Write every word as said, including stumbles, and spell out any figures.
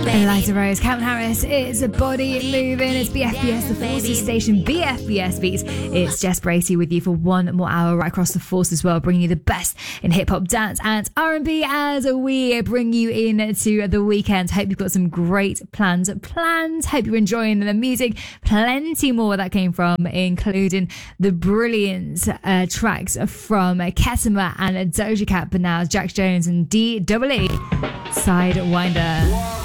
Eliza Rose, Calvin Harris, it's a body moving. It's B F B S, the Forces station, B F B S Beats. It's Jess Bracey with you for one more hour right across the Force as well, bringing you the best in hip hop, dance, and R and B as we bring you into the weekend. Hope you've got some great plans. Plans. Hope you're enjoying the music. Plenty more where that came from, including the brilliant uh, tracks from Kesima and Doja Cat, but now Jax Jones and D E E, Sidewinder.